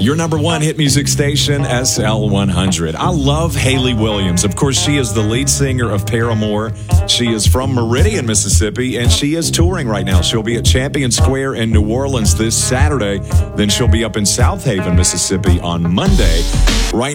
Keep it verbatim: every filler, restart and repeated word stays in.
Your number one hit music station, S L one hundred. I love Hayley Williams. Of course, she is the lead singer of Paramore. She is from Meridian, Mississippi, and she is touring right now. She'll be at Champion Square in New Orleans this Saturday. Then she'll be up in South Haven, Mississippi on Monday. Right